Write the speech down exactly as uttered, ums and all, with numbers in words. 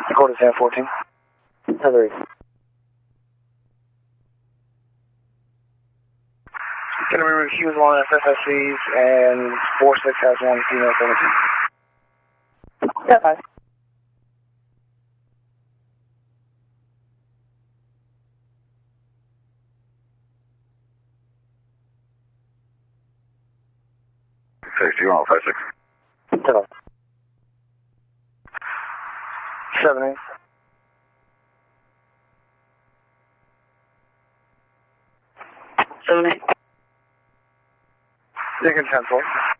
Dakota ten fourteen. Heather. Can we recuse one F S Cs and four six has one female seventeen? Yeah, five. Six, you on five six? Seven. Seven eight. Seven eight. Lincoln ten four.